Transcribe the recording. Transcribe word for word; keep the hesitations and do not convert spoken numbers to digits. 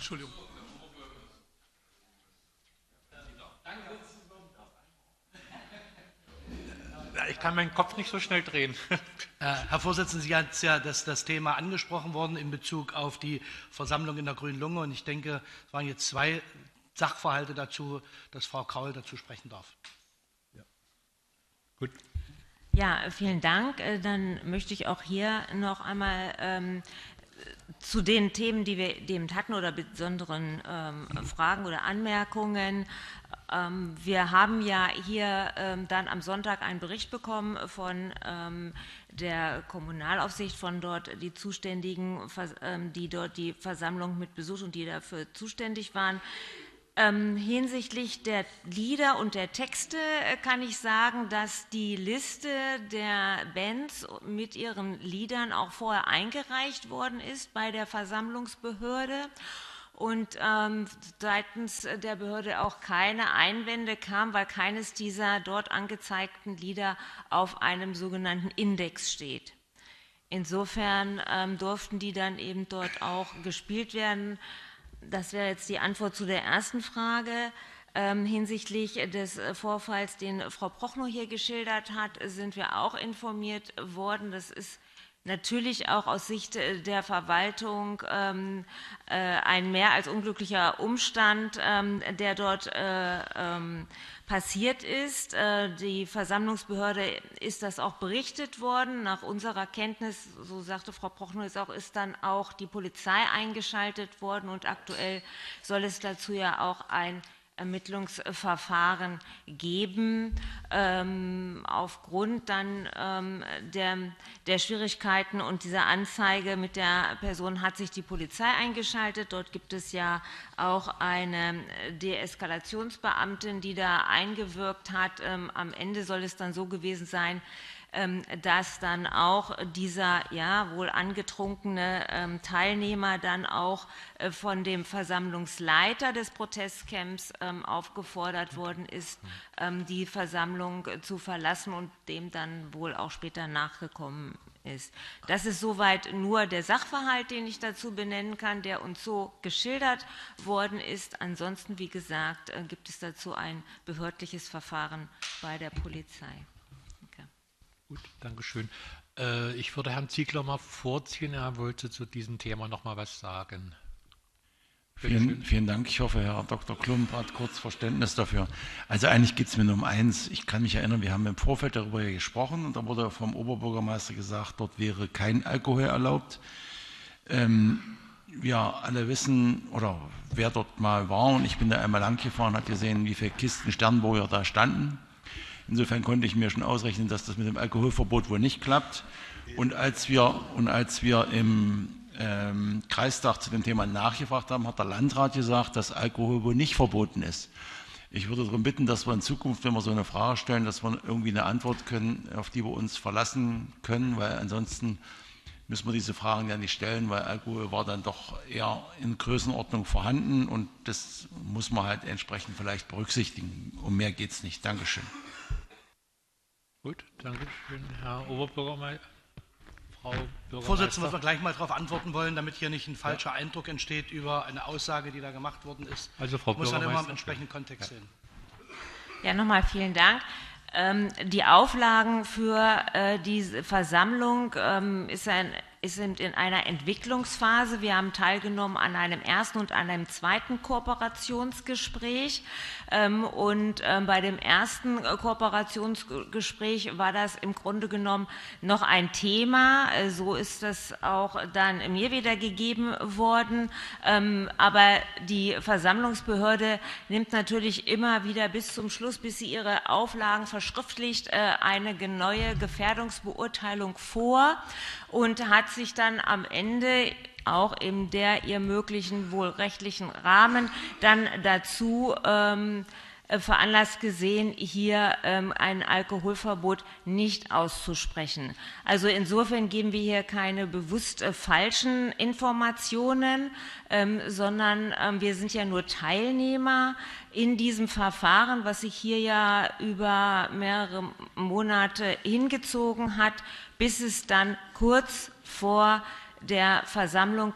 Entschuldigung. Ich kann meinen Kopf nicht so schnell drehen. Herr Vorsitzender, Sie haben ja das, das Thema angesprochen worden in Bezug auf die Versammlung in der Grünen Lunge. Und ich denke, es waren jetzt zwei Sachverhalte dazu, dass Frau Kraul dazu sprechen darf. Ja. Gut. Ja, vielen Dank. Dann möchte ich auch hier noch einmal ähm, zu den Themen, die wir eben hatten, oder besonderen ähm, Fragen oder Anmerkungen. Ähm, wir haben ja hier ähm, dann am Sonntag einen Bericht bekommen von ähm, der Kommunalaufsicht, von dort die Zuständigen, ähm, die dort die Versammlung mit besucht und die dafür zuständig waren. Ähm, hinsichtlich der Lieder und der Texte äh, kann ich sagen, dass die Liste der Bands mit ihren Liedern auch vorher eingereicht worden ist bei der Versammlungsbehörde und ähm, seitens der Behörde auch keine Einwände kam, weil keines dieser dort angezeigten Lieder auf einem sogenannten Index steht. Insofern ähm, durften die dann eben dort auch gespielt werden. Das wäre jetzt die Antwort zu der ersten Frage. Ähm, hinsichtlich des Vorfalls, den Frau Prochnow hier geschildert hat, sind wir auch informiert worden. Das ist natürlich auch aus Sicht der Verwaltung ähm, äh, ein mehr als unglücklicher Umstand, ähm, der dort äh, ähm, passiert ist. Äh, die Versammlungsbehörde ist das auch berichtet worden. Nach unserer Kenntnis, so sagte Frau Prochnow, ist, auch, ist dann auch die Polizei eingeschaltet worden und aktuell soll es dazu ja auch ein Ermittlungsverfahren geben. Ähm, aufgrund dann ähm, der, der Schwierigkeiten und dieser Anzeige mit der Person hat sich die Polizei eingeschaltet. Dort gibt es ja auch eine Deeskalationsbeamtin, die da eingewirkt hat. Ähm, am Ende soll es dann so gewesen sein, dass dann auch dieser ja wohl angetrunkene ähm, Teilnehmer dann auch äh, von dem Versammlungsleiter des Protestcamps ähm, aufgefordert worden ist, ähm, die Versammlung äh, zu verlassen und dem dann wohl auch später nachgekommen ist. Das ist soweit nur der Sachverhalt, den ich dazu benennen kann, der uns so geschildert worden ist. Ansonsten, wie gesagt, äh, gibt es dazu ein behördliches Verfahren bei der Polizei. Gut, danke schön. Äh, ich würde Herrn Ziegler mal vorziehen. Er wollte zu diesem Thema noch mal was sagen. Vielen, vielen Dank. Ich hoffe, Herr Doktor Klump hat kurz Verständnis dafür. Also eigentlich geht es mir nur um eins. Ich kann mich erinnern, wir haben im Vorfeld darüber gesprochen und da wurde vom Oberbürgermeister gesagt, dort wäre kein Alkohol erlaubt. Ähm, wir alle wissen, oder wer dort mal war, und ich bin da einmal lang gefahren, hat gesehen, wie viele Kisten Sternburger da standen. Insofern konnte ich mir schon ausrechnen, dass das mit dem Alkoholverbot wohl nicht klappt. Und als wir, und als wir im ähm, Kreistag zu dem Thema nachgefragt haben, hat der Landrat gesagt, dass Alkohol wohl nicht verboten ist. Ich würde darum bitten, dass wir in Zukunft, wenn wir so eine Frage stellen, dass wir irgendwie eine Antwort können, auf die wir uns verlassen können, weil ansonsten müssen wir diese Fragen ja nicht stellen, weil Alkohol war dann doch eher in Größenordnung vorhanden und das muss man halt entsprechend vielleicht berücksichtigen. Um mehr geht es nicht. Dankeschön. Gut, danke schön, Herr Oberbürgermeister. Frau Bürgermeister. Vorsitzender, was wir gleich mal darauf antworten wollen, damit hier nicht ein falscher ja. Eindruck entsteht über eine Aussage, die da gemacht worden ist. Also Frau muss man Bürgermeister. immer im entsprechenden Kontext ja. sehen. Ja, nochmal vielen Dank. Ähm, die Auflagen für äh, diese Versammlung ähm, ist ein sind in einer Entwicklungsphase. Wir haben teilgenommen an einem ersten und an einem zweiten Kooperationsgespräch. Und bei dem ersten Kooperationsgespräch war das im Grunde genommen noch ein Thema. So ist das auch dann mir wiedergegeben worden. Aber die Versammlungsbehörde nimmt natürlich immer wieder bis zum Schluss, bis sie ihre Auflagen verschriftlicht, eine neue Gefährdungsbeurteilung vor und hat sich dann am Ende auch in der ihr möglichen wohl rechtlichen Rahmen dann dazu ähm, veranlasst gesehen, hier ähm, ein Alkoholverbot nicht auszusprechen. Also insofern geben wir hier keine bewusst äh, falschen Informationen, ähm, sondern ähm, wir sind ja nur Teilnehmer in diesem Verfahren, was sich hier ja über mehrere Monate hingezogen hat, bis es dann kurz vor der Versammlung